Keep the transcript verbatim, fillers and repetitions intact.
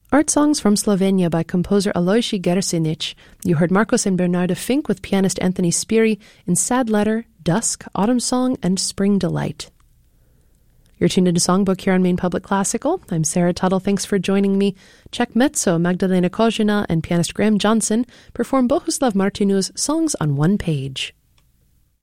Art songs from Slovenia by composer Alojzy Gersinic. You heard Marcos and Bernarda Fink with pianist Anthony Spiri in Sad Letter, Dusk, Autumn Song, and Spring Delight. You're tuned into Songbook here on Maine Public Classical. I'm Sarah Tuttle. Thanks for joining me. Czech mezzo Magdalena Kozina and pianist Graham Johnson perform Bohuslav Martinu's Songs on One Page.